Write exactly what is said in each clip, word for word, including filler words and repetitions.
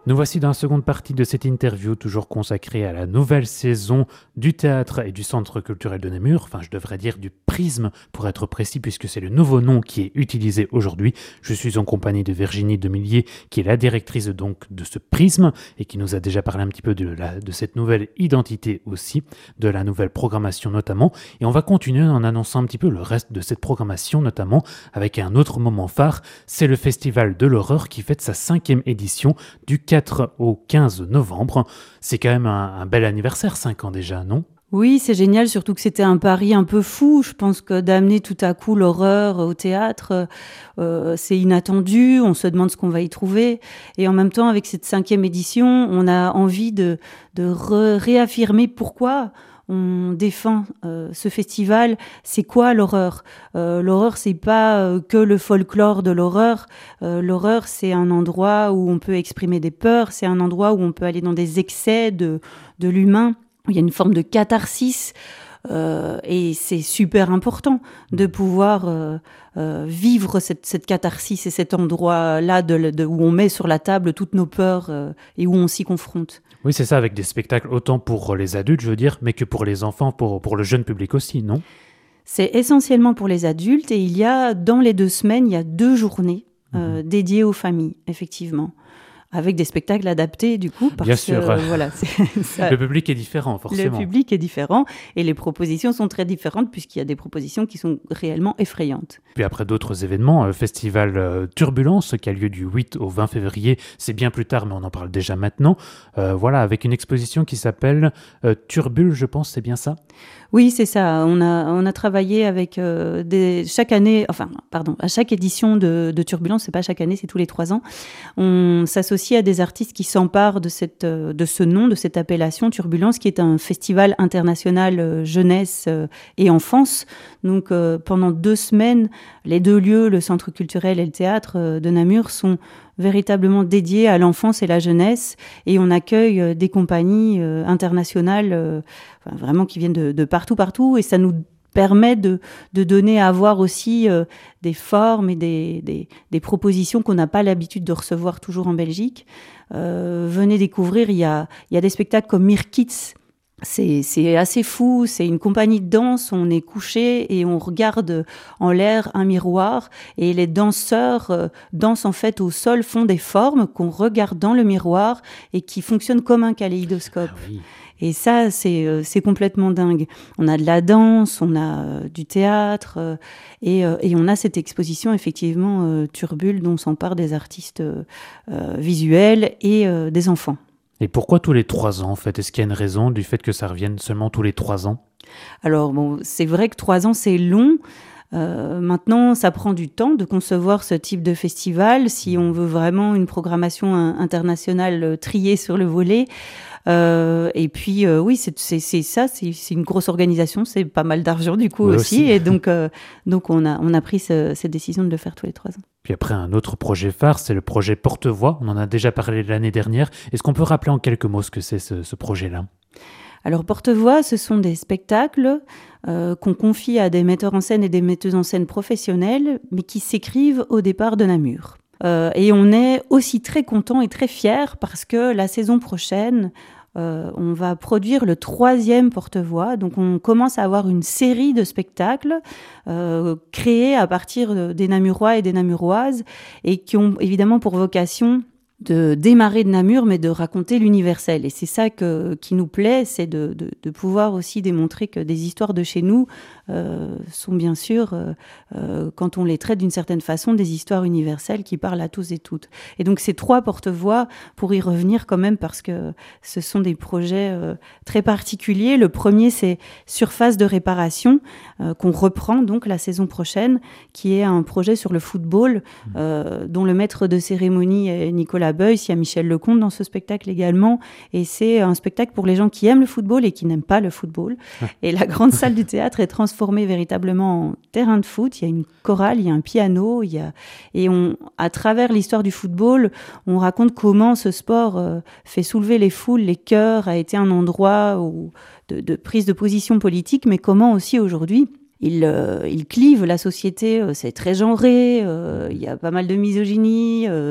Nous voici dans la seconde partie de cette interview, toujours consacrée à la nouvelle saison du théâtre et du Centre culturel de Namur, enfin je devrais dire du Prisme pour être précis puisque c'est le nouveau nom qui est utilisé aujourd'hui. Je suis en compagnie de Virginie Demillier qui est la directrice donc de ce Prisme et qui nous a déjà parlé un petit peu de, la, de cette nouvelle identité aussi, de la nouvelle programmation notamment. Et on va continuer en annonçant un petit peu le reste de cette programmation notamment avec un autre moment phare, c'est le Festival de l'horreur qui fête sa cinquième édition du quatre au quinze novembre. C'est quand même un, un bel anniversaire, cinq ans déjà, non ? Oui, c'est génial, surtout que c'était un pari un peu fou. Je pense que d'amener tout à coup l'horreur au théâtre, euh, c'est inattendu, on se demande ce qu'on va y trouver. Et en même temps, avec cette cinquième édition, on a envie de, de re- réaffirmer pourquoi on défend euh, ce festival. C'est quoi l'horreur ? euh, L'horreur, c'est pas euh, que le folklore de l'horreur. Euh, l'horreur, c'est un endroit où on peut exprimer des peurs, c'est un endroit où on peut aller dans des excès de, de l'humain, où il y a une forme de catharsis. Euh, et c'est super important de pouvoir euh, euh, vivre cette, cette catharsis et cet endroit-là de, de, où on met sur la table toutes nos peurs euh, et où on s'y confronte. Oui, c'est ça, avec des spectacles autant pour les adultes, je veux dire, mais que pour les enfants, pour, pour le jeune public aussi, non ? C'est essentiellement pour les adultes et il y a, dans les deux semaines, il y a deux journées euh, mmh. dédiées aux familles, effectivement. Avec des spectacles adaptés, du coup, parce Bien sûr. que euh, voilà, c'est, ça, le public est différent, forcément. Le public est différent et les propositions sont très différentes puisqu'il y a des propositions qui sont réellement effrayantes. Puis après d'autres événements, euh, festival euh, Turbulence qui a lieu du huit au vingt février, c'est bien plus tard, mais on en parle déjà maintenant. Euh, voilà, avec une exposition qui s'appelle euh, Turbule, je pense, c'est bien ça ? Oui, c'est ça. On a, on a travaillé avec euh, des, chaque année, enfin, pardon, à chaque édition de, de Turbulence, c'est pas chaque année, c'est tous les trois ans. On s'associe à des artistes qui s'emparent de, cette, de ce nom, de cette appellation Turbulence, qui est un festival international euh, jeunesse euh, et enfance. Donc, euh, pendant deux semaines, les deux lieux, le centre culturel et le théâtre euh, de Namur, sont véritablement dédiés à l'enfance et la jeunesse, et on accueille euh, des compagnies euh, internationales, euh, enfin, vraiment qui viennent de, de partout, partout, et ça nous permet de, de donner à voir aussi euh, des formes et des, des, des propositions qu'on n'a pas l'habitude de recevoir toujours en Belgique. Euh, venez découvrir, il y a, il y a des spectacles comme Mirkits. C'est, c'est assez fou, c'est une compagnie de danse, on est couché et on regarde en l'air un miroir et les danseurs euh, dansent en fait au sol, font des formes qu'on regarde dans le miroir et qui fonctionnent comme un kaléidoscope. Ah oui. Et ça, c'est, euh, c'est complètement dingue. On a de la danse, on a euh, du théâtre euh, et, euh, et on a cette exposition effectivement euh, Turbule dont s'emparent des artistes euh, visuels et euh, des enfants. Et pourquoi tous les trois ans, en fait ? Est-ce qu'il y a une raison du fait que ça revienne seulement tous les trois ans ? Alors, bon, c'est vrai que trois ans, c'est long. Euh, maintenant, ça prend du temps de concevoir ce type de festival si on veut vraiment une programmation internationale triée sur le volet. Euh, et puis, euh, oui, c'est, c'est, c'est ça, c'est, c'est une grosse organisation, c'est pas mal d'argent du coup oui, aussi. aussi. Et donc, euh, donc on, a, on a pris ce, cette décision de le faire tous les trois ans. Puis après, un autre projet phare, c'est le projet Porte-Voix. On en a déjà parlé l'année dernière. Est-ce qu'on peut rappeler en quelques mots ce que c'est ce, ce projet-là ? Alors, Porte-Voix, ce sont des spectacles euh, qu'on confie à des metteurs en scène et des metteuses en scène professionnels, mais qui s'écrivent au départ de Namur. Euh, et on est aussi très contents et très fiers parce que la saison prochaine, euh, on va produire le troisième Porte-Voix. Donc, on commence à avoir une série de spectacles euh, créés à partir des Namurois et des Namuroises et qui ont évidemment pour vocation de démarrer de Namur, mais de raconter l'universel. Et c'est ça que, qui nous plaît, c'est de, de, de pouvoir aussi démontrer que des histoires de chez nous euh, sont bien sûr, euh, euh, quand on les traite d'une certaine façon, des histoires universelles qui parlent à tous et toutes. Et donc ces trois porte-voix, pour y revenir quand même, parce que ce sont des projets euh, très particuliers. Le premier, c'est Surface de réparation, euh, qu'on reprend donc la saison prochaine, qui est un projet sur le football, euh, dont le maître de cérémonie est Nicolas Beuys. Il y a Michel Lecomte dans ce spectacle également, et c'est un spectacle pour les gens qui aiment le football et qui n'aiment pas le football. Ouais. Et la grande salle du théâtre est transformée véritablement en terrain de foot. Il y a une chorale, il y a un piano, il y a... et on, à travers l'histoire du football, on raconte comment ce sport euh, fait soulever les foules, les cœurs, a été un endroit où, de, de prise de position politique, mais comment aussi aujourd'hui Il, euh, il clive la société, euh, c'est très genré, euh, il y a pas mal de misogynie, euh,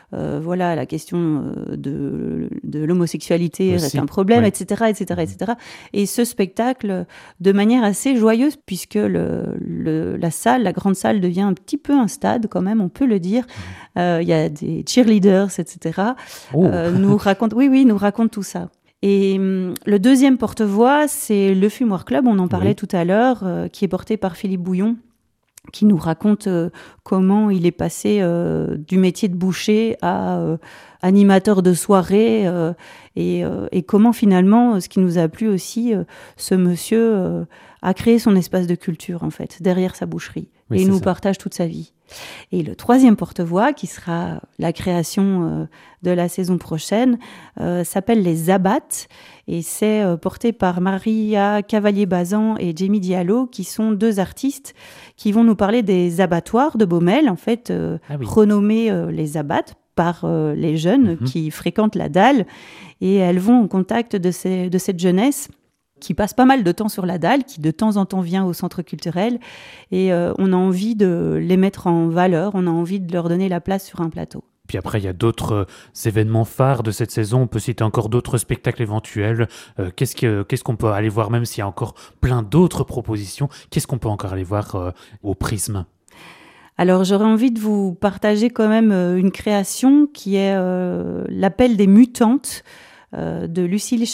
euh, voilà, la question de, de l'homosexualité Aussi, reste un problème, oui. et cetera, et cetera, et cetera. Et ce spectacle, de manière assez joyeuse, puisque le, le, la salle, la grande salle devient un petit peu un stade quand même, on peut le dire. Il euh, y a des cheerleaders, et cetera. Oh. Euh, nous raconte, oui, oui, nous raconte tout ça. Et hum, le deuxième porte-voix, c'est le Fumoir Club, on en parlait Oui. tout à l'heure, euh, qui est porté par Philippe Bouillon, qui nous raconte euh, comment il est passé euh, du métier de boucher à euh, animateur de soirée euh, et, euh, et comment finalement, ce qui nous a plu aussi, euh, ce monsieur euh, a créé son espace de culture en fait, derrière sa boucherie. Oui, et il c'est nous ça. partage toute sa vie. Et le troisième porte-voix, qui sera la création euh, de la saison prochaine, euh, s'appelle Les Abattes et c'est euh, porté par Maria Cavalier-Bazan et Jamie Diallo, qui sont deux artistes qui vont nous parler des abattoirs de Baumel, en fait, euh, Ah oui. renommés euh, Les Abattes par euh, les jeunes Mhm. qui fréquentent la dalle. Et elles vont au contact de, ces, de cette jeunesse qui passe pas mal de temps sur la dalle, qui de temps en temps vient au centre culturel. Et euh, on a envie de les mettre en valeur, on a envie de leur donner la place sur un plateau. Puis après, il y a d'autres euh, événements phares de cette saison. On peut citer encore d'autres spectacles éventuels. Euh, qu'est-ce, que, qu'est-ce qu'on peut aller voir, même s'il y a encore plein d'autres propositions? Qu'est-ce qu'on peut encore aller voir euh, au Prisme? Alors j'aurais envie de vous partager quand même euh, une création qui est euh, l'Appel des mutantes euh, de Lucille